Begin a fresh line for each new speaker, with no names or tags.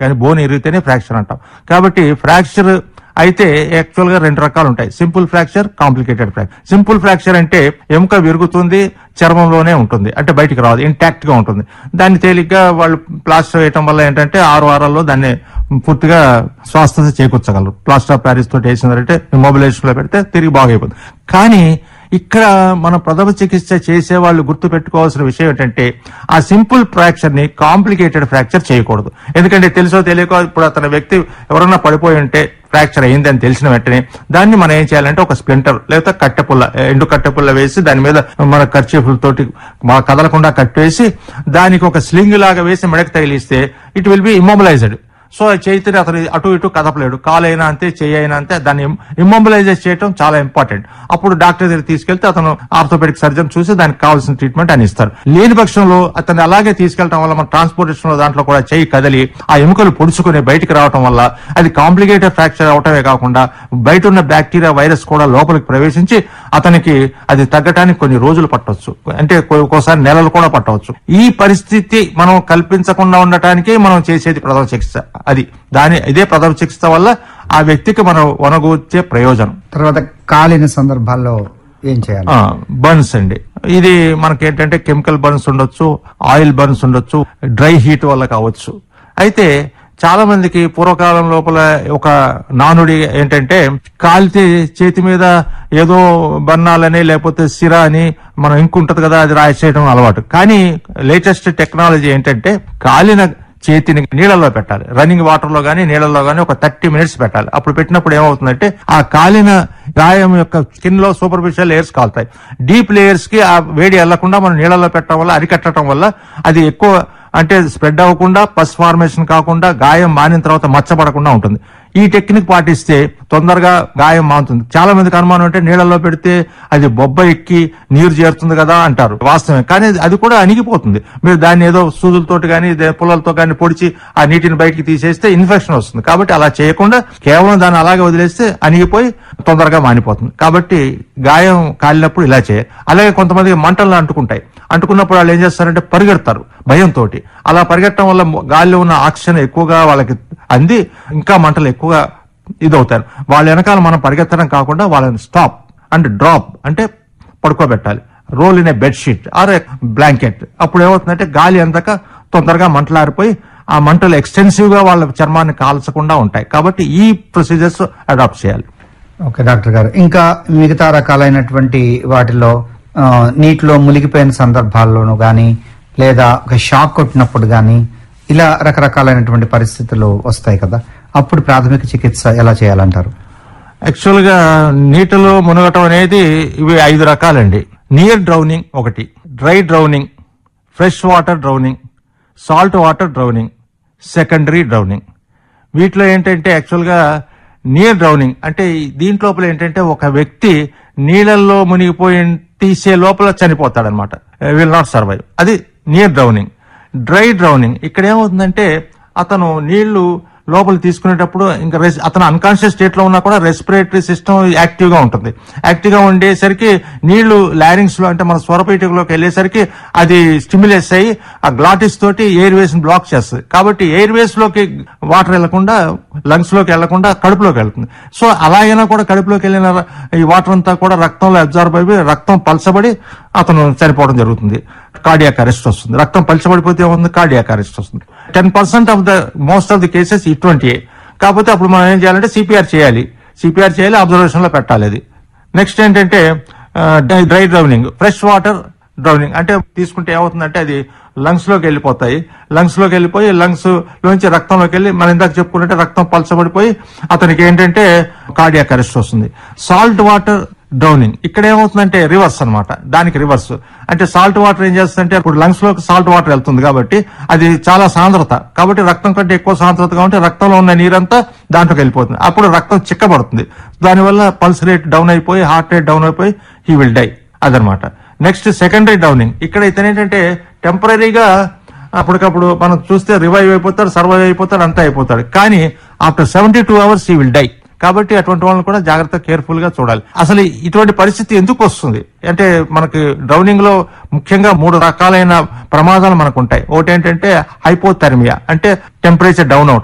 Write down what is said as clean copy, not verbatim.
కానీ bone ఇరిగితేనే fracture అంటాం. కాబట్టి ఫ్రాక్చర్ అయితే యాక్చువల్ గా 2 రకాలు ఉంటాయి, simple fracture, complicated fracture. Simple fracture అంటే ఎముక విరుగుతుంది, చర్మంలోనే ఉంటుంది, అంటే బయటికి రాదు, ఇంటాక్ట్ గా ఉంటుంది. దాన్ని తేలిగ్గా వాళ్ళు ప్లాస్టర్ వేయటం వల్ల ఏంటంటే 6 వారాల్లో దాన్ని పూర్తిగా స్వస్థత చేకూర్చగలరు. ప్లాస్టర్ ఆఫ్ ప్యారిస్ తోటి వేసిందంటే మొబిలైజేషన్ లో పెడితే తిరిగి బాగైపోతుంది. కానీ ఇక్కడ మన ప్రథమ చికిత్స చేసే వాళ్ళు గుర్తు పెట్టుకోవాల్సిన విషయం ఏంటంటే ఆ సింపుల్ ఫ్రాక్చర్ ని కాంప్లికేటెడ్ ఫ్రాక్చర్ చేయకూడదు. ఎందుకంటే తెలుసో తెలియకో ఇప్పుడు అతని వ్యక్తి ఎవరన్నా పడిపోయి ఉంటే ఫ్రాక్చర్ అయింది అని తెలిసిన వెంటనే దాన్ని మనం ఏం చేయాలంటే ఒక స్ప్లింటర్ లేదా కట్టెపుల్ల, ఎండు కట్టెపుల్ల వేసి దాని మీద మన కర్చీఫ్లతోటి కదలకుండా కట్టేసి దానికి ఒక స్లింగ్ లాగా వేసి మెడకు తగిలిస్తే it will be immobilised. So చేతిని అతను అటు ఇటు కదపలేడు, కాలు అయినా అంతే, చెయ్యి అయినా అంతే. దాన్ని ఇమ్మొబిలైజ్ చేయడం చాలా ఇంపార్టెంట్. అప్పుడు డాక్టర్ దగ్గర తీసుకెళ్తే అతను ఆర్థోపెడిక్ సర్జన్ చూసి దానికి కావాల్సిన ట్రీట్మెంట్ అని ఇస్తారు. లేని పక్షంలో అతన్ని అలాగే తీసుకెళ్లడం వల్ల మన ట్రాన్స్పోర్టేషన్ లో దాంట్లో కూడా చెయ్యి కదిలి ఆ ఎముకలు పొడుచుకుని బయటికి రావడం వల్ల అది కాంప్లికేటెడ్ ఫ్రాక్చర్ అవటమే కాకుండా బయట ఉన్న బ్యాక్టీరియా, వైరస్ కూడా లోపలికి ప్రవేశించి అతనికి అది తగ్గటానికి కొన్ని రోజులు పట్టవచ్చు, అంటే ఒక్కోసారి నెలలు కూడా పట్టవచ్చు. ఈ పరిస్థితి మనం కల్పించకుండా ఉండటానికి మనం చేసేది ప్రథమ చికిత్స. ఇదే ప్రథమ చికిత్స వల్ల ఆ వ్యక్తికి మనం వనగూర్చే ప్రయోజనం.
తర్వాత కాలిన సందర్భాల్లో ఏం చేయాలి?
బర్న్స్ అండి. ఇది మనకేంటంటే కెమికల్ బర్న్స్ ఉండొచ్చు, ఆయిల్ బర్న్స్ ఉండొచ్చు, డ్రై హీట్ వల్ల కావచ్చు. అయితే చాలా మందికి పూర్వకాలం లోపల ఒక నానుడి ఏంటంటే కాలితే చేతి మీద ఏదో బన్నాలని లేకపోతే సిరా అని మనం ఇంకుంటది కదా అది రాసేయడం అలవాటు. కానీ లేటెస్ట్ టెక్నాలజీ ఏంటంటే కాలిన చేతిని నీళ్ళల్లో పెట్టాలి, రన్నింగ్ వాటర్ లో గానీ నీళ్ళల్లో గానీ ఒక 30 minutes పెట్టాలి. అప్పుడు పెట్టినప్పుడు ఏమవుతుందంటే ఆ కాలిన గాయం యొక్క స్కిన్ లో సూపర్ఫిషియల్ లేయర్స్ కాలుతాయి. డీప్ లేయర్స్ కి ఆ వేడి వెళ్లకుండా మనం నీళ్ళల్లో పెట్టడం వల్ల, అరికట్టడం వల్ల అది ఎక్కువ అంటే స్ప్రెడ్ అవ్వకుండా, పస్ ఫార్మేషన్ కాకుండా, గాయం మానిన తర్వాత మచ్చపడకుండా ఉంటుంది. ఈ టెక్నిక్ పాటిస్తే తొందరగా గాయం మానుతుంది. చాలా మందికి అనుమానం అంటే నీళ్ళల్లో పెడితే అది బొబ్బ ఎక్కి నీరు చేరుతుంది కదా అంటారు. వాస్తవమే, కానీ అది కూడా అణిగిపోతుంది. మీరు దాన్ని ఏదో సూదులతోటి కానీ పుల్లలతో కానీ పొడిచి ఆ నీటిని బయటికి తీసేస్తే ఇన్ఫెక్షన్ వస్తుంది. కాబట్టి అలా చేయకుండా కేవలం దాన్ని అలాగే వదిలేస్తే అణిగిపోయి తొందరగా మానిపోతుంది. కాబట్టి గాయం కాలినప్పుడు ఇలా చేయాలి. అలాగే కొంతమందికి మంటలు అంటుకున్నప్పుడు వాళ్ళు ఏం చేస్తారంటే పరిగెడతారు భయంతో. అలా పరిగెట్టడం వల్ల గాలిలో ఉన్న ఆక్సిజన్ ఎక్కువగా వాళ్ళకి అంది ఇంకా మంటలు ఎక్కువగా ఇదవుతారు. వాళ్ళ వెనకాల మనం పరిగెత్తడం కాకుండా వాళ్ళని స్టాప్ అండ్ డ్రాప్ అంటే పడుకోబెట్టాలి. Role in a bedsheet are A blanket. అప్పుడు ఏమవుతుందంటే గాలి అందక తొందరగా మంటలు ఆరిపోయి ఆ మంటలు ఎక్స్టెన్సివ్ గా వాళ్ళ చర్మాన్ని కాల్చకుండా ఉంటాయి. కాబట్టి ఈ ప్రొసీజర్స్ అడాప్ట్ చేయాలి.
ఓకే డాక్టర్ గారు, ఇంకా మిగతా రకాలైనటువంటి వాటిలో నీటిలో మునిగిపోయిన సందర్భాల్లోనూ గానీ లేదా ఒక షాక్ కొట్టినప్పుడు గానీ ఇలా రకరకాలైనటువంటి పరిస్థితులు వస్తాయి కదా, అప్పుడు ప్రాథమిక చికిత్స ఎలా చేయాలంటారు?
యాక్చువల్ గా నీటిలో మునగటం అనేది ఇవి 5 రకాలండి. నియర్ డ్రౌనింగ్ ఒకటి, dry drowning, fresh water drowning, salt water drowning, secondary drowning. వీటిలో ఏంటంటే యాక్చువల్ గా నియర్ డ్రౌనింగ్ అంటే దీంట్లోపల ఏంటంటే ఒక వ్యక్తి నీళ్ళల్లో మునిగిపోయి తీసే లోపల చనిపోతాడనమాట, విల్ నాట్ సర్వైవ్. అది నియర్ డ్రౌనింగ్. డ్రై డ్రౌనింగ్ ఇక్కడ ఏమవుతుందంటే అతను నీళ్లు లోపల తీసుకునేటప్పుడు ఇంకా అతను అన్కాన్షియస్ స్టేట్ లో ఉన్నా కూడా రెస్పిరేటరీ సిస్టమ్ యాక్టివ్ గా ఉంటుంది. యాక్టివ్ గా ఉండేసరికి నీళ్లు లారింగ్స్ లో అంటే మన స్వరపేటికలోకి వెళ్ళేసరికి అది స్టిమ్యులేట్ అయ్యి ఆ గ్లాటిస్ తోటి ఎయిర్ వేస్ ని బ్లాక్ చేస్తుంది. కాబట్టి ఎయిర్ వేస్ లోకి వాటర్ వెళ్లకుండా, లంగ్స్ లోకి వెళ్లకుండా కడుపులోకి వెళ్తుంది. సో అలాగైనా కూడా కడుపులోకి వెళ్ళిన ఈ వాటర్ అంతా కూడా రక్తంలో అబ్జార్బ్ అయిపోయి రక్తం పలచబడి అతను చనిపోవడం జరుగుతుంది. కార్డియాక్ అరెస్ట్ వస్తుంది. రక్తం పలచబడిపోతే ఏమవుతుంది? కార్డియాక్ అరెస్ట్ వస్తుంది. 10% of the most of the cases ఇటువంటివే. కాకపోతే అప్పుడు మనం ఏం చేయాలంటే సిపిఆర్ చేయాలి, అబ్జర్వేషన్ లో పెట్టాలి. అది నెక్స్ట్ ఏంటంటే dry drowning, fresh water drowning అంటే తీసుకుంటే ఏమవుతుందంటే అది లంగ్స్ లోకి వెళ్ళిపోతాయి. లంగ్స్ లోకి వెళ్ళిపోయి లంగ్స్ లోంచి రక్తంలోకి వెళ్ళి మనం ఇందాక చెప్పుకున్నట్టే రక్తం పలచబడిపోయి అతనికి ఏంటంటే కార్డియాక్ అరెస్ట్ వస్తుంది. సాల్ట్ వాటర్ డ్రౌనింగ్ ఇక్కడ ఏమవుతుందంటే రివర్స్ అన్నమాట. దానికి రివర్స్ అంటే సాల్ట్ వాటర్ ఏం చేస్తుందంటే ఇప్పుడు లంగ్స్ లోకి సాల్ట్ వాటర్ వెళ్తుంది కాబట్టి అది చాలా సాంద్రత, కాబట్టి రక్తం కంటే ఎక్కువ సాంద్రతగా ఉంటే రక్తంలో ఉన్న నీరంతా దాంట్లోకి వెళ్ళిపోతుంది. అప్పుడు రక్తం చిక్కబడుతుంది. దానివల్ల పల్స్ రేట్ డౌన్ అయిపోయి హార్ట్ రేట్ డౌన్ అయిపోయి హీ విల్ డై. అదనమాట. Next secondary drowning. ఇక్కడ ఇతనేంటంటే టెంపరీగా అప్పటికప్పుడు మనం చూస్తే రివైవ్ అయిపోతాడు, సర్వైవ్ అయిపోతాడు, అంతా అయిపోతాడు. కానీ after 72 hours he will die. కాబట్టి అటువంటి వాళ్ళని కూడా జాగ్రత్త కేర్ఫుల్ గా చూడాలి. అసలు ఇటువంటి పరిస్థితి ఎందుకు వస్తుంది అంటే మనకి డ్రౌనింగ్ లో ముఖ్యంగా 3 రకాలైన ప్రమాదాలు మనకు ఉంటాయి. ఒకటి ఏంటంటే హైపోథెర్మియా అంటే టెంపరేచర్ డౌన్ అవటం.